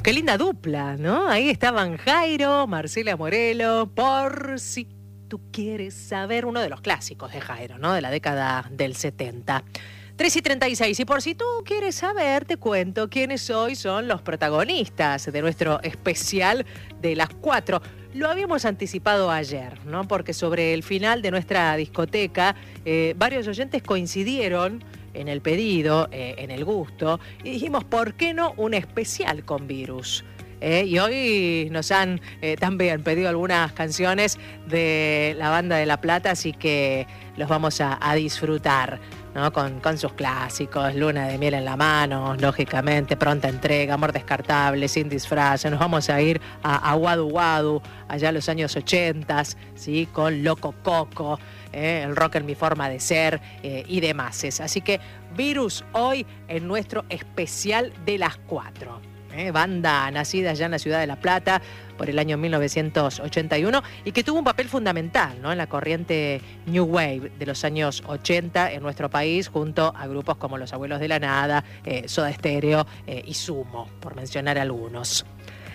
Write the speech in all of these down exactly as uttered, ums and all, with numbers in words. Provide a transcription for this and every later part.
Qué linda dupla, ¿no? Ahí estaban Jairo, Marcela Morelo, por si tú quieres saber, uno de los clásicos de Jairo, ¿no? De la década del setenta. tres y treinta y seis, y por si tú quieres saber, te cuento quiénes hoy son los protagonistas de nuestro especial de las cuatro. Lo habíamos anticipado ayer, ¿no? Porque sobre el final de nuestra discoteca, eh, varios oyentes coincidieron en el pedido, eh, en el gusto, y dijimos, ¿por qué no un especial con Virus? Eh, y hoy nos han eh, también pedido algunas canciones de la Banda de La Plata, así que los vamos a, a disfrutar, ¿no? Con, con sus clásicos, Luna de miel en la mano, lógicamente, Pronta entrega, Amor descartable, Sin disfraz. Nos vamos a ir a, a Wadu Wadu, allá en los años ochenta, ¿sí? Con Loco Coco, eh, el rock en mi forma de ser eh, y demás. Así que Virus hoy en nuestro especial de las cuatro. Eh, banda nacida allá en la ciudad de La Plata por el año mil novecientos ochenta y uno y que tuvo un papel fundamental, ¿no? En la corriente New Wave de los años ochenta en nuestro país, junto a grupos como Los Abuelos de la Nada, eh, Soda Stereo eh, y Sumo, por mencionar algunos.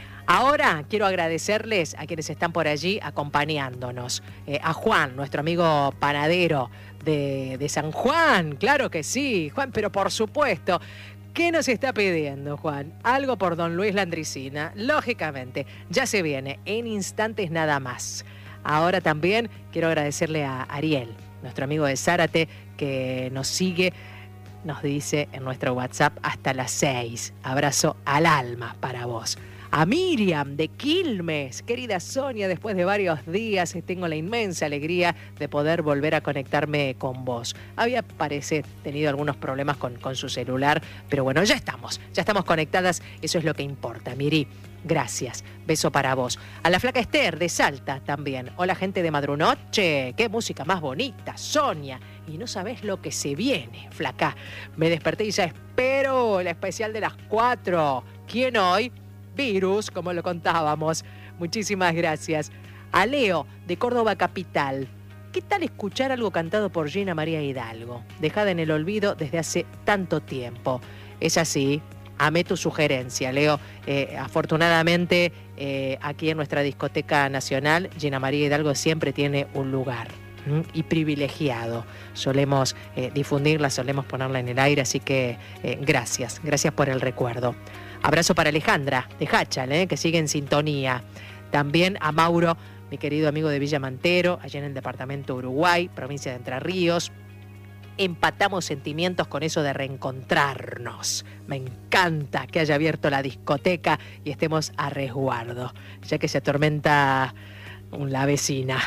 Ahora quiero agradecerles a quienes están por allí acompañándonos. Eh, a Juan, nuestro amigo panadero de, de San Juan, claro que sí, Juan, pero por supuesto. ¿Qué nos está pidiendo, Juan? Algo por don Luis Landricina. Lógicamente, ya se viene en instantes nada más. Ahora también quiero agradecerle a Ariel, nuestro amigo de Zárate, que nos sigue, nos dice en nuestro WhatsApp hasta las seis. Abrazo al alma para vos. A Miriam de Quilmes, querida Sonia, después de varios días tengo la inmensa alegría de poder volver a conectarme con vos. Había, parece, tenido algunos problemas con, con su celular, pero bueno, ya estamos, ya estamos conectadas, eso es lo que importa. Miri, gracias, beso para vos. A la flaca Esther de Salta también. Hola gente de Madrunoche, qué música más bonita, Sonia. Y no sabés lo que se viene, flaca. Me desperté y ya espero el especial de las cuatro. ¿Quién hoy? Virus, como lo contábamos. Muchísimas gracias. A Leo, de Córdoba Capital. ¿Qué tal escuchar algo cantado por Gina María Hidalgo? Dejada en el olvido desde hace tanto tiempo. Es así. Amé tu sugerencia, Leo. Eh, afortunadamente, eh, aquí en nuestra discoteca nacional, Gina María Hidalgo siempre tiene un lugar. Y privilegiado. Solemos eh, difundirla, solemos ponerla en el aire, así que eh, gracias, gracias por el recuerdo. Abrazo para Alejandra de Hachal, eh, que sigue en sintonía. También a Mauro, mi querido amigo de Villa Mantero, allá en el departamento Uruguay, provincia de Entre Ríos. Empatamos sentimientos con eso de reencontrarnos. Me encanta que haya abierto la discoteca y estemos a resguardo, ya que se atormenta la vecina.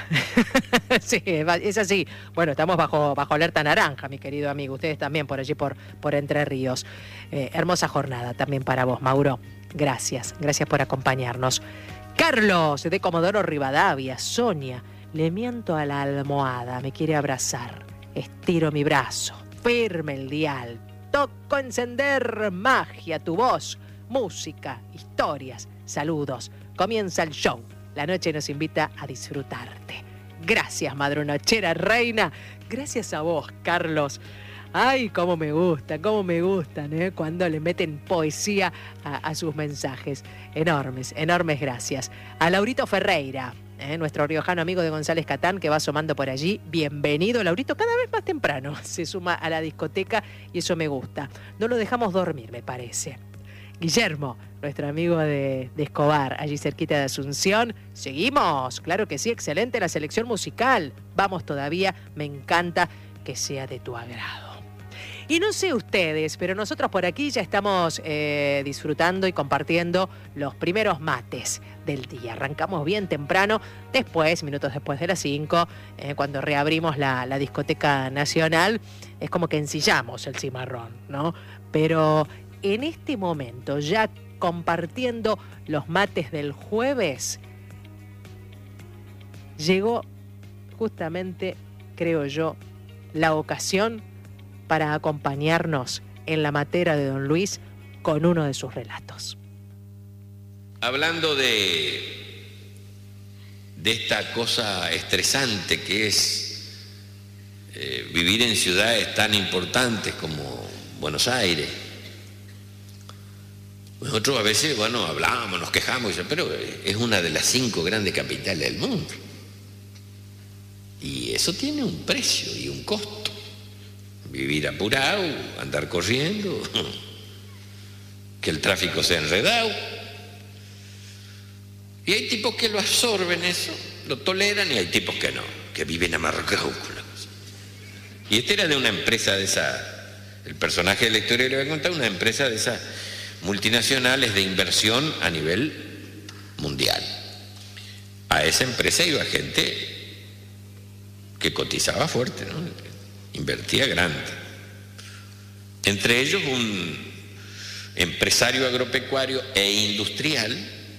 Sí, es así. Bueno, estamos bajo, bajo alerta naranja, mi querido amigo. Ustedes también por allí, por, por Entre Ríos. Eh, hermosa jornada también para vos, Mauro. Gracias, gracias por acompañarnos. Carlos, de Comodoro Rivadavia. Sonia, le miento a la almohada, me quiere abrazar. Estiro mi brazo, firme el dial. Toco encender magia, tu voz, música, historias, saludos. Comienza el show. La noche nos invita a disfrutarte. Gracias, madrunochera reina. Gracias a vos, Carlos. Ay, cómo me gustan, cómo me gustan, ¿eh? Cuando le meten poesía a, a sus mensajes. Enormes, enormes gracias. A Laurito Ferreira, ¿eh? Nuestro riojano amigo de González Catán, que va asomando por allí. Bienvenido, Laurito, cada vez más temprano. Se suma a la discoteca y eso me gusta. No lo dejamos dormir, me parece. Guillermo, nuestro amigo de, de Escobar, allí cerquita de Asunción. Seguimos, claro que sí, excelente la selección musical. Vamos todavía, me encanta que sea de tu agrado. Y no sé ustedes, pero nosotros por aquí ya estamos eh, disfrutando y compartiendo los primeros mates del día. Arrancamos bien temprano, después, minutos después de las cinco, eh, cuando reabrimos la, la discoteca nacional, es como que ensillamos el cimarrón, ¿no? Pero en este momento, ya compartiendo los mates del jueves, llegó justamente, creo yo, la ocasión para acompañarnos en la matera de don Luis con uno de sus relatos. Hablando de, de esta cosa estresante que es eh, vivir en ciudades tan importantes como Buenos Aires, Nosotros a veces, bueno, hablamos, nos quejamos, pero es una de las cinco grandes capitales del mundo. Y eso tiene un precio y un costo. Vivir apurado, andar corriendo, que el tráfico sea enredado. Y hay tipos que lo absorben eso, lo toleran, y hay tipos que no, que viven amargados con la cosa. Y este era de una empresa de esa, el personaje de la historia que le voy a contar, una empresa de esas multinacionales de inversión a nivel mundial. A esa empresa iba gente que cotizaba fuerte, ¿no? Invertía grande. Entre ellos un empresario agropecuario e industrial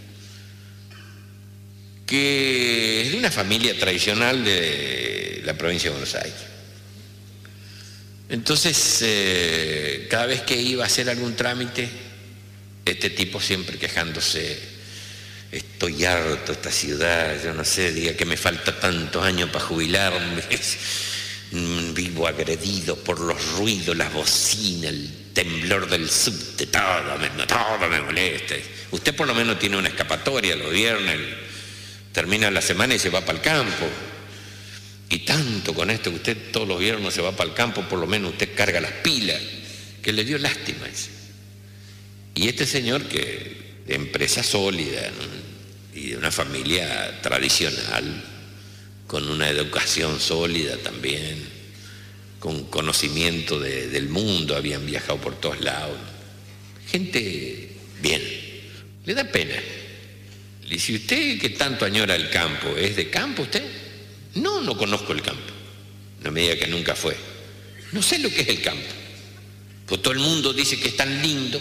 que es de una familia tradicional de la provincia de Buenos Aires. Entonces, eh, cada vez que iba a hacer algún trámite, este tipo siempre quejándose: estoy harto de esta ciudad, yo no sé, diga que me falta tantos años para jubilarme, vivo agredido por los ruidos, las bocinas, el temblor del subte, todo me, todo me molesta. Usted por lo menos tiene una escapatoria los viernes, termina la semana y se va para el campo. Y tanto con esto que usted todos los viernes se va para el campo, por lo menos usted carga las pilas, que le dio lástima ese. Y este señor, que de empresa sólida, ¿no? Y de una familia tradicional, con una educación sólida también, con conocimiento de, del mundo, habían viajado por todos lados, gente bien, le da pena. Le dice: ¿usted que tanto añora el campo, es de campo usted? No, no conozco el campo. No me diga que nunca fue. No sé lo que es el campo. Pues todo el mundo dice que es tan lindo.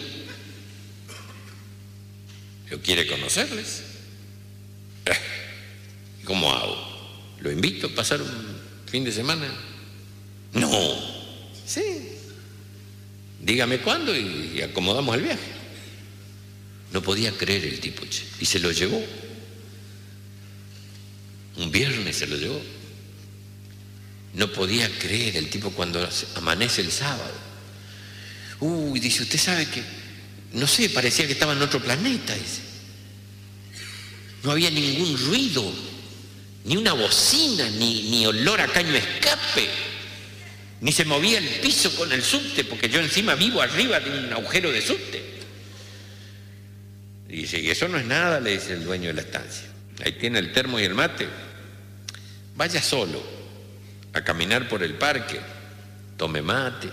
¿Yo quiere conocerles? ¿Cómo hago? ¿Lo invito a pasar un fin de semana? No. Sí. Dígame cuándo y, y acomodamos el viaje. No podía creer el tipo, che, y se lo llevó. Un viernes se lo llevó. No podía creer el tipo cuando amanece el sábado. Uy, dice: usted sabe que, no sé, parecía que estaba en otro planeta, dice. No había ningún ruido, ni una bocina, ni, ni olor a caño escape, ni se movía el piso con el subte, porque yo encima vivo arriba de un agujero de subte. Y dice: y eso no es nada, le dice el dueño de la estancia. Ahí tiene el termo y el mate. Vaya solo a caminar por el parque, tome mate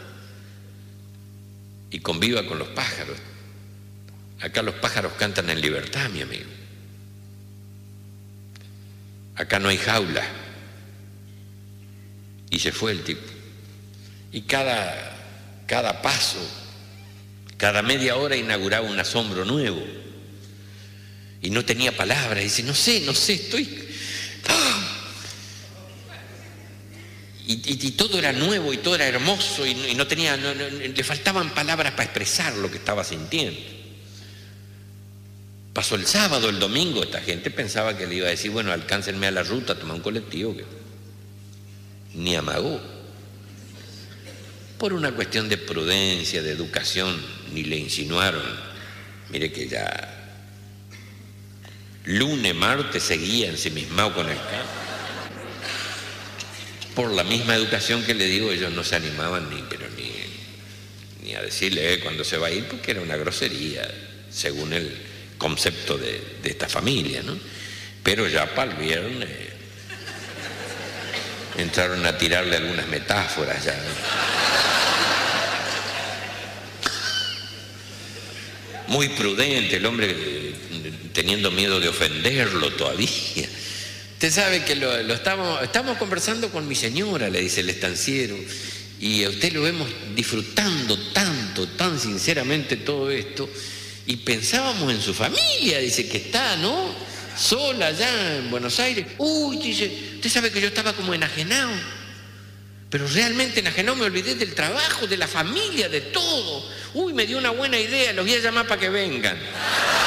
y conviva con los pájaros. Acá los pájaros cantan en libertad, mi amigo. Acá no hay jaula. Y se fue el tipo. Y cada, cada paso, cada media hora inauguraba un asombro nuevo. Y no tenía palabras. Dice: no sé, no sé, estoy... ¡Ah! Y, y, y todo era nuevo y todo era hermoso y, y no tenía, no, no, le faltaban palabras para expresar lo que estaba sintiendo. Pasó el sábado, el domingo, esta gente pensaba que le iba a decir: bueno, alcáncenme a la ruta, toma un colectivo. Que... ni amagó. Por una cuestión de prudencia, de educación, ni le insinuaron. Mire que ya lunes, martes seguía ensimismado con el carro. Por la misma educación que le digo, ellos no se animaban ni, pero ni, ni a decirle eh, cuándo se va a ir, porque era una grosería, según el concepto de, de esta familia, ¿no? Pero ya para el viernes entraron a tirarle algunas metáforas ya. Muy prudente el hombre, teniendo miedo de ofenderlo todavía. Usted sabe que lo, lo estamos, estamos conversando con mi señora, le dice el estanciero, y a usted lo vemos disfrutando tanto, tan sinceramente todo esto, y pensábamos en su familia, dice que está, ¿no? Sola allá en Buenos Aires. Uy, dice, usted sabe que yo estaba como enajenado, pero realmente enajenado, me olvidé del trabajo, de la familia, de todo. Uy, me dio una buena idea, los voy a llamar para que vengan.